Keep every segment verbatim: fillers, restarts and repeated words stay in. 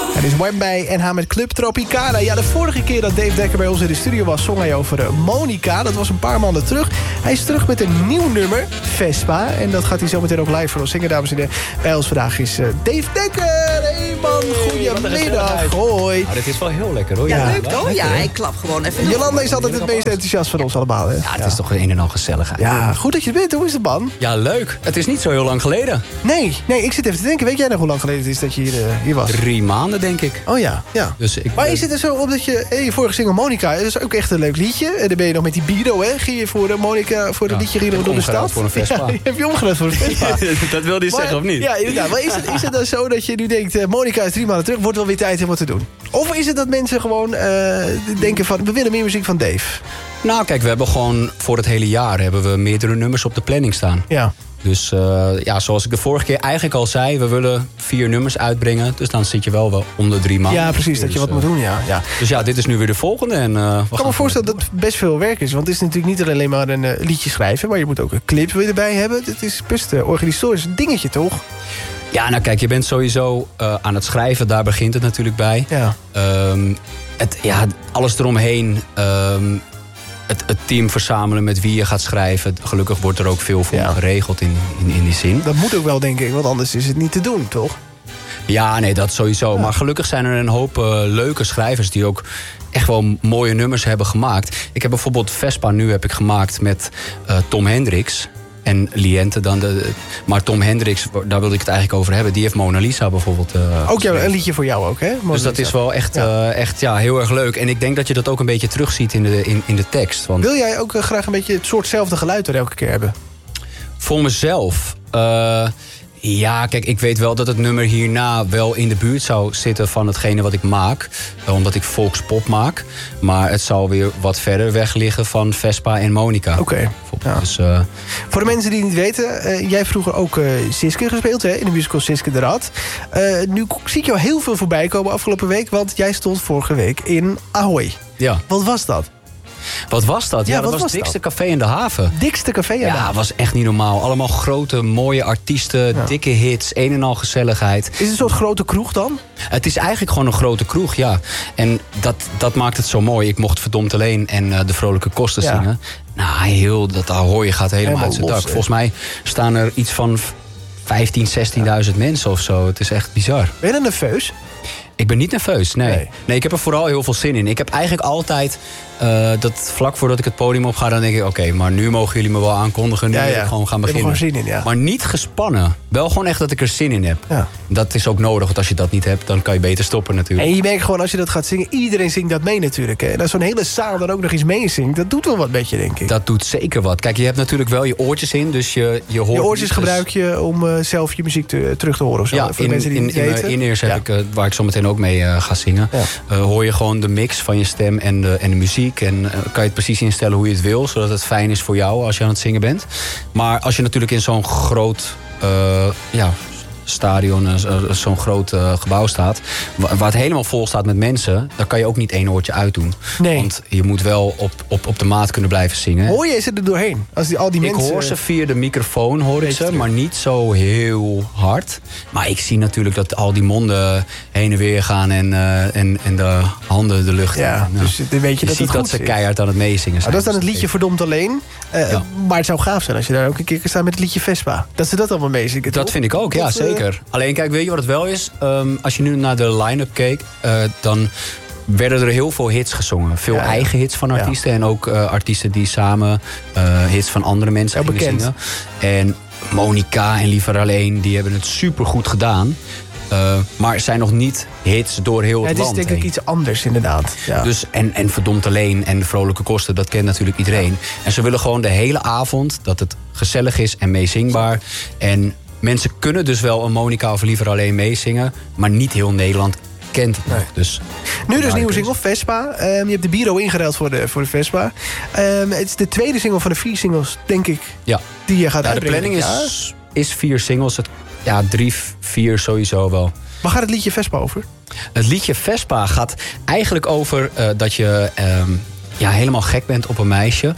Het is Wemby en haar met Club Tropicana. Ja, de vorige keer dat Dave Dekker bij ons in de studio was, zong hij over uh, Monica. Dat was een paar maanden terug. Hij is terug met een nieuw nummer, Vespa. En dat gaat hij zo meteen ook live voor ons zingen, dames en heren. Bij ons vandaag is uh, Dave Dekker. Hey man, goedemiddag. Hoi. Nou, dit is wel heel lekker hoor. Ja, Ja, leuk toch? Ja, ik klap gewoon even. Jolanda is altijd het meest enthousiast van ons allemaal. Hè? Ja, het is toch een en al gezelligheid. Ja, goed dat je er bent. Hoe is het, man? Ja, leuk. Het is niet zo heel lang geleden. Nee, nee, ik zit even te denken. Weet jij nog hoe lang geleden het is dat je hier, uh, hier was? Drie maanden, denk ik. Oh ja, ja. Dus ik, Maar is het er zo op dat je... Hey, je vorige single Monica, dat is ook echt een leuk liedje. En dan ben je nog met die Biro, hè? Ging je voor de Monica, voor het Ja, liedje Rio heb door de omgeruild stad? voor een Vespa. Ja, heb je omgeruild voor een Vespa. dat wilde je Maar- zeggen, of niet? Ja, inderdaad. Maar is het, is het dan zo dat je nu denkt... Uh, Monica is drie maanden terug, wordt wel weer tijd om wat te doen? Of is het dat mensen gewoon uh, denken van... we willen meer muziek van Dave? Nou, kijk, we hebben gewoon voor het hele jaar hebben we meerdere nummers op de planning staan. Ja. Dus uh, ja, zoals ik de vorige keer eigenlijk al zei, we willen vier nummers uitbrengen. Dus dan zit je wel wel om de drie maanden. Ja, precies. Dat je Dus, wat uh, moet doen, ja. ja. Dus ja, dit is nu weer de volgende. En, uh, we Ik kan me voorstellen dat het best veel werk is. Want het is natuurlijk niet alleen maar een uh, liedje schrijven... maar je moet ook een clip weer erbij hebben. Het is best een organisatorisch dingetje, toch? Ja, nou kijk, je bent sowieso uh, aan het schrijven. Daar begint het natuurlijk bij. Ja. Um, het, ja, alles eromheen. Um, het, het team verzamelen met wie je gaat schrijven. Gelukkig wordt er ook veel voor Ja. geregeld in, in, in die zin. Dat moet ook wel, denk ik. Want anders is het niet te doen, toch? Ja, nee, dat sowieso. Ja. Maar gelukkig zijn er een hoop uh, leuke schrijvers... die ook echt wel mooie nummers hebben gemaakt. Ik heb bijvoorbeeld Vespa nu heb ik gemaakt met uh, Tom Hendricks... En Liente dan. De, maar Tom Hendricks, daar wilde ik het eigenlijk over hebben. Die heeft Mona Lisa bijvoorbeeld. Uh, Ook ja, een liedje voor jou ook, hè? Mona dus dat Lisa. is wel echt, Ja. uh, echt ja, heel erg leuk. En ik denk dat je dat ook een beetje terugziet in de, in, in de tekst. Want Wil jij ook uh, graag een beetje het soortzelfde geluid er elke keer hebben? voor mezelf... Uh, ja, kijk, ik weet wel dat het nummer hierna wel in de buurt zou zitten van hetgene wat ik maak. Uh, omdat ik volkspop maak. Maar het zou weer wat verder weg liggen van Vespa en Monica. Oké. Okay. Ja. Dus, uh, voor de mensen die het niet weten, uh, jij hebt vroeger ook uh, Siske gespeeld, hè? In de musical Siske de Rad. Uh, nu zie ik jou heel veel voorbij komen afgelopen week, want jij stond vorige week in Ahoy. ja. Wat was dat? Wat was dat? Ja, Ja, dat wat was was het dikste dat? café in de haven. Dikste café aan de Ja, haven. het was echt niet normaal. Allemaal grote, mooie artiesten, Ja. dikke hits, een en al gezelligheid. Is het een soort grote kroeg dan? Het is eigenlijk gewoon een grote kroeg, ja. En dat, dat maakt het zo mooi. Ik mocht Verdomd Alleen en uh, De Vrolijke Kosten Ja. zingen. Nou, heel, dat Ahoy gaat helemaal, Helemaal uit zijn los, dak. hè? Volgens mij staan er iets van vijftienduizend, zestienduizend mensen of zo. Het is echt bizar. Ben je dan nerveus? Ik ben niet nerveus, nee. Nee. nee. Ik heb er vooral heel veel zin in. Ik heb eigenlijk altijd, uh, dat vlak voordat ik het podium op ga... dan denk ik, oké, okay, maar nu mogen jullie me wel aankondigen. Nu Ja, wil ja. ik gewoon gaan Je hebt er beginnen. gewoon zin in, ja. Maar niet gespannen. Wel gewoon echt dat ik er zin in heb. Ja. Dat is ook nodig, want als je dat niet hebt... dan kan je beter stoppen natuurlijk. En je merkt gewoon als je dat gaat zingen, iedereen zingt dat mee natuurlijk. Hè? En als zo'n hele zaal dan ook nog eens meezingt, dat doet wel wat met je, denk ik. Dat doet zeker wat. Kijk, je hebt natuurlijk wel je oortjes in, dus je, je hoort... Je oortjes niet, dus- gebruik je om uh, zelf je muziek te, terug te horen of zo. Ja, voor de in, mensen die in, het in niet mijn weten. in-ears heb Ja. ik, uh, waar ik zo meteen ook mee uh, ga zingen... Ja. Uh, hoor je gewoon de mix van je stem en de, en de muziek. En uh, kan je het precies instellen hoe je het wil... zodat het fijn is voor jou als je aan het zingen bent. Maar als je natuurlijk in zo'n groot... Uh, ja, stadion, uh, zo'n groot uh, gebouw staat... Waar, waar het helemaal vol staat met mensen... dan kan je ook niet één oortje uitdoen. Nee. Want je moet wel op, op, op de maat kunnen blijven zingen. Hoor je ze er doorheen? Als die, al die Ik mensen... hoor ze via de microfoon, hoor ik Beetje ze, terug. maar niet zo heel hard. Maar ik zie natuurlijk dat al die monden heen en weer gaan... en, uh, en, en de handen de lucht in. Ja, Nou, dus dan weet je, je dat ziet het dat goed ze zit. keihard aan het meezingen Maar zijn. dat is dan het liedje Verdomd Alleen. Uh, Ja. Maar het zou gaaf zijn als je daar ook een keer kan staan met het liedje Vespa. Dat ze dat allemaal meezingen. Dat toch? vind ik ook, ja, Dat, uh, zeker. Alleen kijk, weet je wat het wel is? Um, als je nu naar de line-up keek, uh, dan werden er heel veel hits gezongen. Veel Ja, ja. eigen hits van Ja. artiesten. En ook uh, artiesten die samen uh, hits van andere mensen Heel gingen bekend. zingen. En Monica en Liever Alleen, die hebben het supergoed gedaan. Uh, maar er zijn nog niet hits door heel Ja, het, het is land denk ik heen. iets anders inderdaad. Ja. Dus, en, en Verdomd Alleen en De Vrolijke Kosten, dat kent natuurlijk iedereen. En ze willen gewoon de hele avond dat het gezellig is en meezingbaar. En mensen kunnen dus wel een Monica of Liever Alleen meezingen... maar niet heel Nederland kent het Nee. nog. Dus, Nu dus Ja, nieuwe ik- single, Vespa. Um, je hebt de Biro ingeruild voor de, voor de Vespa. Um, het is de tweede single van de vier singles, denk ik, ja. die je gaat Ja, de uitbrengen. planning Ja. is, is vier singles. Het, ja, drie, vier sowieso wel. Waar gaat het liedje Vespa over? Het liedje Vespa gaat eigenlijk over uh, dat je um, ja, helemaal gek bent op een meisje.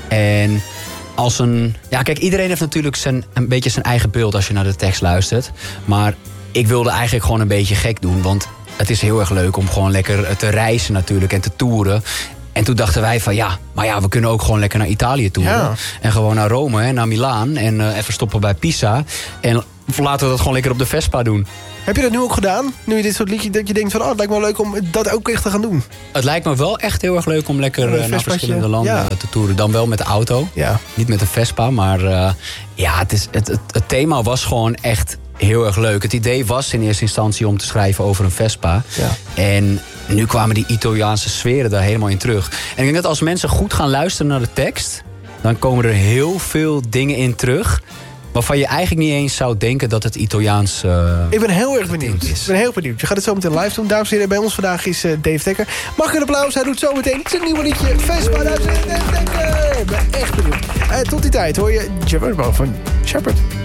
En als een... Ja, kijk, iedereen heeft natuurlijk zijn, een beetje zijn eigen beeld als je naar de tekst luistert. Maar ik wilde eigenlijk gewoon een beetje gek doen. Want het is heel erg leuk om gewoon lekker te reizen natuurlijk en te toeren. En toen dachten wij van ja, maar ja, we kunnen ook gewoon lekker naar Italië toeren. Ja. En gewoon naar Rome en naar Milaan. En uh, even stoppen bij Pisa. En laten we dat gewoon lekker op de Vespa doen. Heb je dat nu ook gedaan? Nu je dit soort liedje, dat je denkt van, oh, het lijkt me wel leuk om dat ook echt te gaan doen. Het lijkt me wel echt heel erg leuk om lekker uh, naar verschillende landen ja. te toeren. Dan wel met de auto. Ja. Niet met de Vespa, maar uh, ja, het, is, het, het, het thema was gewoon echt heel erg leuk. Het idee was in eerste instantie om te schrijven over een Vespa. Ja. En nu kwamen die Italiaanse sferen daar helemaal in terug. En ik denk dat als mensen goed gaan luisteren naar de tekst, dan komen er heel veel dingen in terug waarvan je eigenlijk niet eens zou denken dat het Italiaans uh, Ik ben heel erg benieuwd. Is. Ik ben heel benieuwd. Je gaat het zo meteen live doen. Dames en heren, bij ons vandaag is uh, Dave Dekker. Mag ik een applaus? Hij doet zo meteen zijn nieuwe liedje. Vespa, dames en heren, Dave Dekker. Ik ben echt benieuwd. Uh, tot die tijd hoor je Jabberbo van Shepherd.